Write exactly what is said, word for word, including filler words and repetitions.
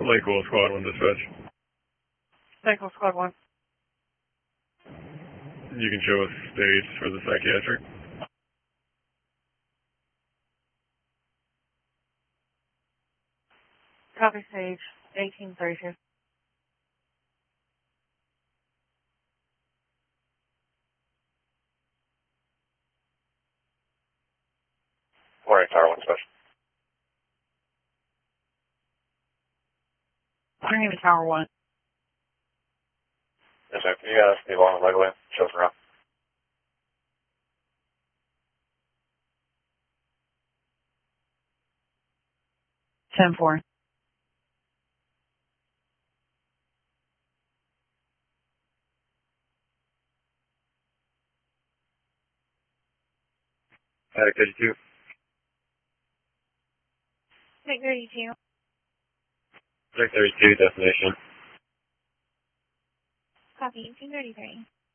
Lakeville Squad one dispatch. Lakeville Squad one. You can show us stage for the psychiatric. Copy stage, eighteen thirty-two. Morning, Tower one special. Morning to Tower one. Yes, sir. Can you uh, stay along the legway? Show us around. ten four. Attic thirty-two. Attic thirty-two. Attic thirty-two, destination. Copy, eighteen thirty-three.